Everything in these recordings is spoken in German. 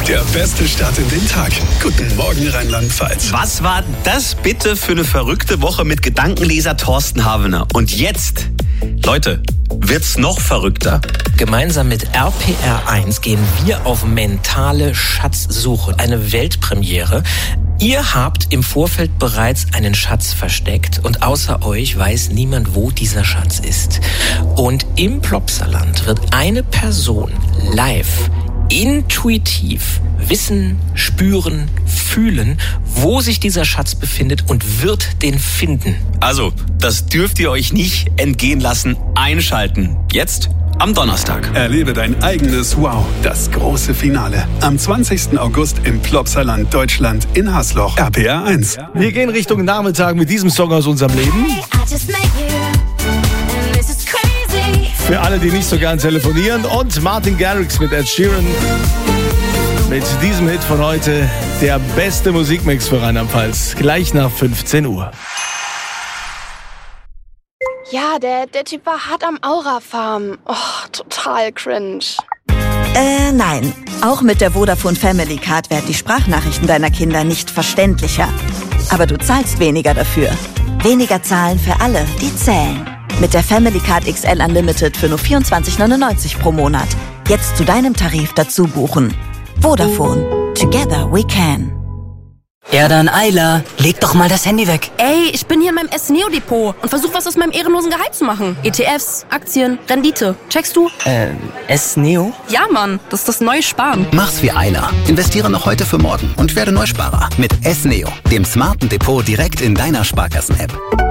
Der beste Start in den Tag. Guten Morgen, Rheinland-Pfalz. Was war das bitte für eine verrückte Woche mit Gedankenleser Thorsten Havener? Und jetzt, Leute, wird's noch verrückter? Gemeinsam mit RPR1 gehen wir auf mentale Schatzsuche. Eine Weltpremiere. Ihr habt im Vorfeld bereits einen Schatz versteckt und außer euch weiß niemand, wo dieser Schatz ist. Und im Plopsaland wird eine Person live, intuitiv wissen, spüren, fühlen, wo sich dieser Schatz befindet und wird den finden. Also, das dürft ihr euch nicht entgehen lassen. Einschalten. Jetzt am Donnerstag. Erlebe dein eigenes Wow, das große Finale. Am 20. August im Plopsaland Deutschland in Hasloch. RPR1. Wir gehen Richtung Nachmittag mit diesem Song aus unserem Leben. Für alle, die nicht so gern telefonieren. Und Martin Garrix mit Ed Sheeran. Mit diesem Hit von heute der beste Musikmix für Rheinland-Pfalz. Gleich nach 15 Uhr. Ja, der Typ war hart am Aura-Farm. Oh, total cringe. Nein. Auch mit der Vodafone Family Card werden die Sprachnachrichten deiner Kinder nicht verständlicher. Aber du zahlst weniger dafür. Weniger zahlen für alle, die zählen. Mit der Family Card XL Unlimited für nur 24,99 pro Monat. Jetzt zu deinem Tarif dazu buchen. Vodafone. Together we can. Ja dann, Ayla, leg doch mal das Handy weg. Ey, ich bin hier in meinem S-Neo-Depot und versuch was aus meinem ehrenlosen Gehalt zu machen. ETFs, Aktien, Rendite. Checkst du? S-Neo? Ja, Mann, das ist das neue Sparen. Mach's wie Ayla. Investiere noch heute für morgen und werde Neusparer. Mit S-Neo, dem smarten Depot direkt in deiner Sparkassen-App.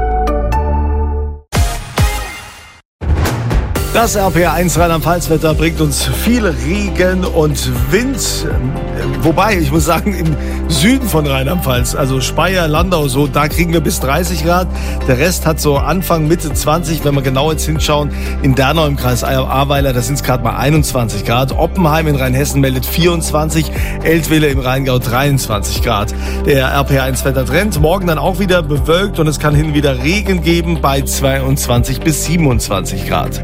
Das RPR1 Rheinland-Pfalz-Wetter bringt uns viel Regen und Wind. Wobei, ich muss sagen, im Süden von Rheinland-Pfalz, also Speyer, Landau, so, da kriegen wir bis 30 Grad. Der Rest hat so Anfang, Mitte 20, wenn wir genau jetzt hinschauen. In Dernau im Kreis Ahrweiler, da sind es gerade mal 21 Grad. Oppenheim in Rheinhessen meldet 24, Eltville im Rheingau 23 Grad. Der RPR1-Wettertrend, morgen dann auch wieder bewölkt und es kann hin und wieder Regen geben bei 22 bis 27 Grad.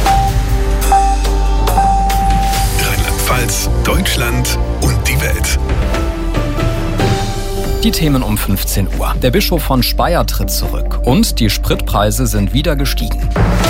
Rheinland-Pfalz, Deutschland und die Welt. Die Themen um 15 Uhr. Der Bischof von Speyer tritt zurück und die Spritpreise sind wieder gestiegen.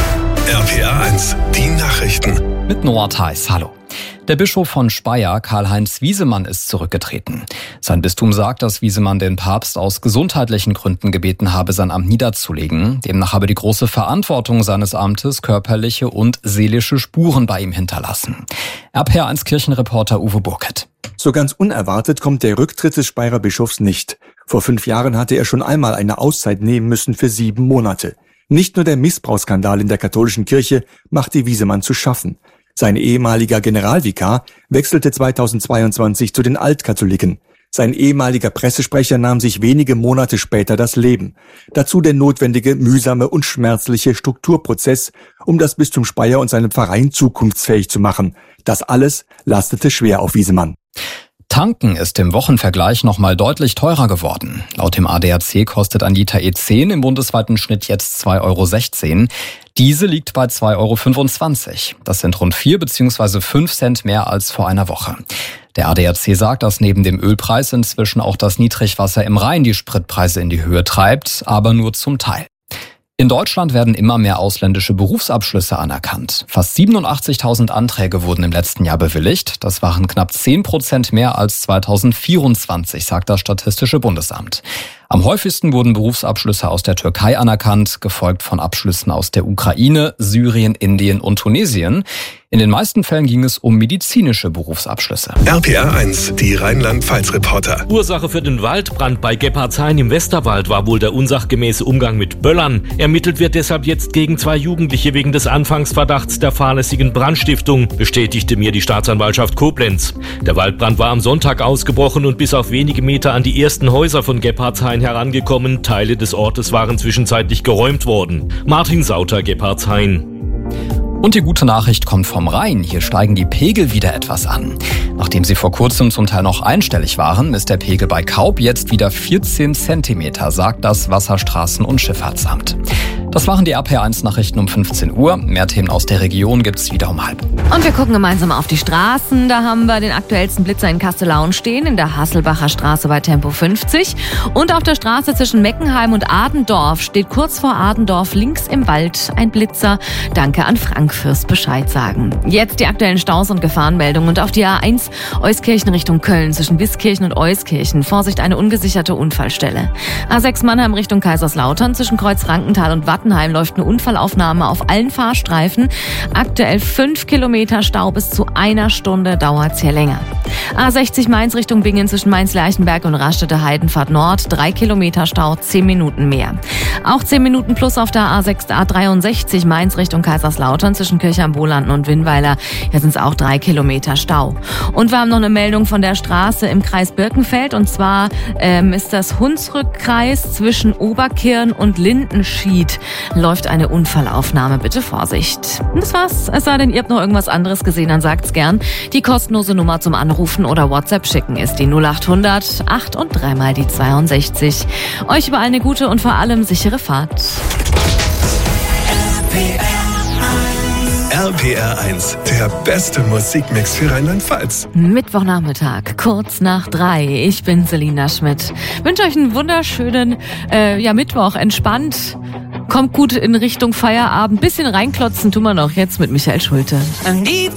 RPR1, die Nachrichten. Mit Noah Theis, hallo. Der Bischof von Speyer, Karl-Heinz Wiesemann, ist zurückgetreten. Sein Bistum sagt, dass Wiesemann den Papst aus gesundheitlichen Gründen gebeten habe, sein Amt niederzulegen. Demnach habe die große Verantwortung seines Amtes körperliche und seelische Spuren bei ihm hinterlassen. RPR1 Kirchenreporter Uwe Burkert. So ganz unerwartet kommt der Rücktritt des Speyerer Bischofs nicht. Vor 5 Jahren hatte er schon einmal eine Auszeit nehmen müssen für 7 Monate. Nicht nur der Missbrauchsskandal in der katholischen Kirche machte Wiesemann zu schaffen. Sein ehemaliger Generalvikar wechselte 2022 zu den Altkatholiken. Sein ehemaliger Pressesprecher nahm sich wenige Monate später das Leben. Dazu der notwendige, mühsame und schmerzliche Strukturprozess, um das Bistum Speyer und seinen Pfarreien zukunftsfähig zu machen. Das alles lastete schwer auf Wiesemann. Tanken ist im Wochenvergleich nochmal deutlich teurer geworden. Laut dem ADAC kostet ein Liter E10 im bundesweiten Schnitt jetzt 2,16 €. Diese liegt bei 2,25 €. Das sind rund 4 bzw. 5 Cent mehr als vor einer Woche. Der ADAC sagt, dass neben dem Ölpreis inzwischen auch das Niedrigwasser im Rhein die Spritpreise in die Höhe treibt, aber nur zum Teil. In Deutschland werden immer mehr ausländische Berufsabschlüsse anerkannt. Fast 87.000 Anträge wurden im letzten Jahr bewilligt. Das waren knapp 10% mehr als 2024, sagt das Statistische Bundesamt. Am häufigsten wurden Berufsabschlüsse aus der Türkei anerkannt, gefolgt von Abschlüssen aus der Ukraine, Syrien, Indien und Tunesien. In den meisten Fällen ging es um medizinische Berufsabschlüsse. RPR1, die Rheinland-Pfalz-Reporter. Ursache für den Waldbrand bei Gebhardshain im Westerwald war wohl der unsachgemäße Umgang mit Böllern. Ermittelt wird deshalb jetzt gegen 2 Jugendliche wegen des Anfangsverdachts der fahrlässigen Brandstiftung, bestätigte mir die Staatsanwaltschaft Koblenz. Der Waldbrand war am Sonntag ausgebrochen und bis auf wenige Meter an die ersten Häuser von Gebhardshain herangekommen. Teile des Ortes waren zwischenzeitlich geräumt worden. Martin Sauter, Gebhardshain. Und die gute Nachricht kommt vom Rhein. Hier steigen die Pegel wieder etwas an. Nachdem sie vor kurzem zum Teil noch einstellig waren, ist der Pegel bei Kaub jetzt wieder 14 Zentimeter, sagt das Wasserstraßen- und Schifffahrtsamt. Das waren die RPR1-Nachrichten um 15 Uhr. Mehr Themen aus der Region gibt's wieder um 12:30. Und wir gucken gemeinsam auf die Straßen. Da haben wir den aktuellsten Blitzer in Kastellaun stehen, in der Hasselbacher Straße bei Tempo 50. Und auf der Straße zwischen Meckenheim und Adendorf steht kurz vor Adendorf links im Wald ein Blitzer. Danke an Frank fürs Bescheid sagen. Jetzt die aktuellen Staus und Gefahrenmeldungen. Und auf die A1 Euskirchen Richtung Köln zwischen Wiskirchen und Euskirchen. Vorsicht, eine ungesicherte Unfallstelle. A6 Mannheim Richtung Kaiserslautern zwischen Kreuz Frankenthal und Wattenheim läuft eine Unfallaufnahme auf allen Fahrstreifen. Aktuell 5 Kilometer Stau, bis zu 1 Stunde dauert's hier länger. A60 Mainz Richtung Bingen zwischen Mainz-Lerchenberg und Raststätte Heidenfahrt Nord. 3 Kilometer Stau, 10 Minuten mehr. Auch 10 Minuten plus auf der A63 Mainz Richtung Kaiserslautern zwischen Kirche am Bohlanden und Winnweiler. Hier sind es auch 3 Kilometer Stau. Und wir haben noch eine Meldung von der Straße im Kreis Birkenfeld. Und zwar ist das Hunsrückkreis zwischen Oberkirn und Lindenschied. Läuft eine Unfallaufnahme. Bitte Vorsicht. Und das war's. Es sei denn, ihr habt noch irgendwas anderes gesehen, dann sagt's gern. Die kostenlose Nummer zum Anrufen oder WhatsApp schicken ist die 0800 8 und 3 mal die 62. Euch überall eine gute und vor allem sichere Fahrt. RPR1, der beste Musikmix für Rheinland-Pfalz. Mittwochnachmittag, kurz nach 3. Ich bin Selina Schmidt. Wünsche euch einen wunderschönen Mittwoch. Entspannt. Kommt gut in Richtung Feierabend. Bisschen reinklotzen tun wir noch jetzt mit Michael Schulte.